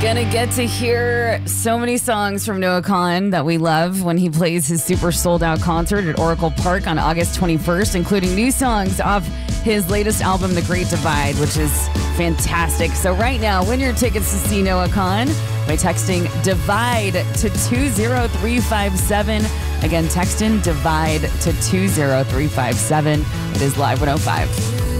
Gonna get to hear so many songs from Noah Kahan that we love when he plays his super sold out concert at Oracle Park on August 21st, including new songs off his latest album, The Great Divide, which is fantastic. So right now, win your tickets to see Noah Kahan by texting DIVIDE to 20357. Again, text in DIVIDE to 20357. It is Live 105.